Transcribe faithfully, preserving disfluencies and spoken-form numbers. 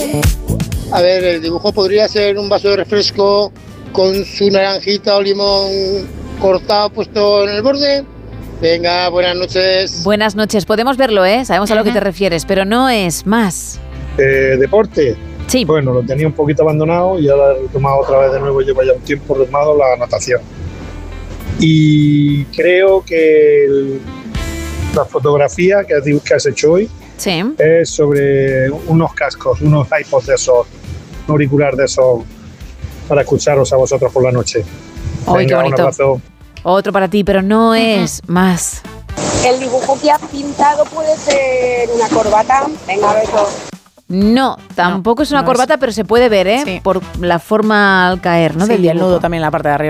A ver, el dibujo podría ser un vaso de refresco con su naranjita o limón cortado puesto en el borde. Venga, buenas noches. Buenas noches, podemos verlo, ¿eh? Sabemos a lo que te refieres, pero no es más. Eh, deporte. Sí. Bueno, lo tenía un poquito abandonado y ahora he retomado otra vez de nuevo, llevo ya un tiempo retomado la natación. Y creo que el, la fotografía que has, que has hecho hoy sí. es sobre unos cascos, unos iPods de esos, un auricular de esos, para escucharos a vosotros por la noche. ¡Ay, qué bonito! Un abrazo. Otro para ti, pero no es uh-huh. más. El dibujo que has pintado puede ser una corbata. Venga, beso. No, tampoco no, es una no corbata, es. Pero se puede ver, ¿eh? Sí. Por la forma al caer, ¿no? Sí, del y el nudo también en la parte de arriba.